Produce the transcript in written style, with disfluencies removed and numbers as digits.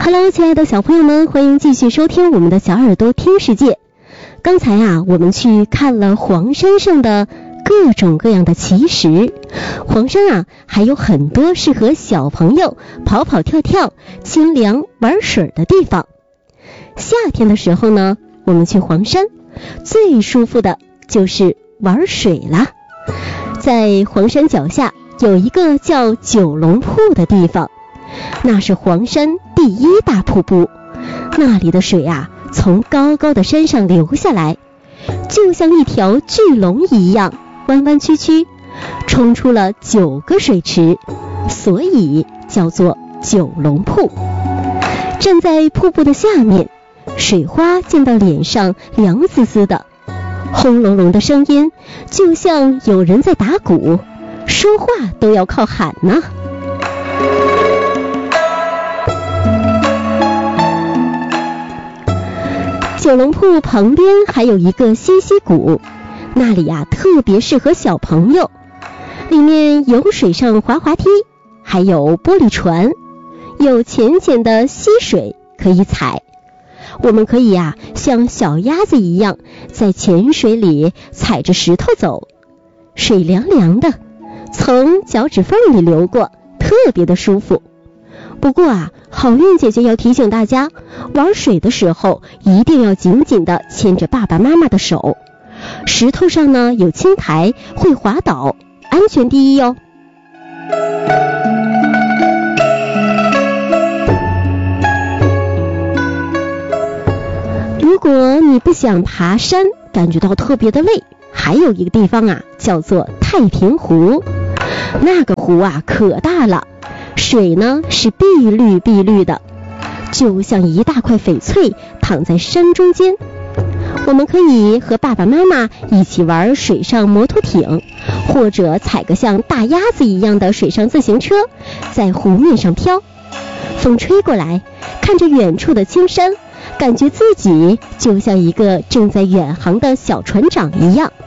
Hello， 亲爱的小朋友们，欢迎继续收听我们的小耳朵听世界。刚才我们去看了黄山上的各种各样的奇石。黄山还有很多适合小朋友跑跑跳跳、清凉玩水的地方。夏天的时候呢，我们去黄山，最舒服的就是玩水了。在黄山脚下有一个叫九龙瀑的地方，那是黄山第一大瀑布。那里的水从高高的山上流下来，就像一条巨龙一样弯弯曲曲，冲出了9个水池，所以叫做九龙瀑。站在瀑布的下面，水花溅到脸上凉丝丝的，轰隆隆的声音就像有人在打鼓，说话都要靠喊呢。九龙瀑旁边还有一个西溪谷，那里特别适合小朋友，里面有水上滑滑梯，还有玻璃船，有浅浅的溪水可以踩。我们可以像小鸭子一样在浅水里踩着石头走，水凉凉的，从脚趾缝里流过，特别的舒服。不过好运姐姐要提醒大家，玩水的时候一定要紧紧地牵着爸爸妈妈的手，石头上呢有青苔，会滑倒，安全第一哟。如果你不想爬山，感觉到特别的累，还有一个地方叫做太平湖。那个湖可大了，水呢是碧绿碧绿的，就像一大块翡翠躺在山中间。我们可以和爸爸妈妈一起玩水上摩托艇，或者踩个像大鸭子一样的水上自行车，在湖面上飘。风吹过来，看着远处的青山，感觉自己就像一个正在远航的小船长一样。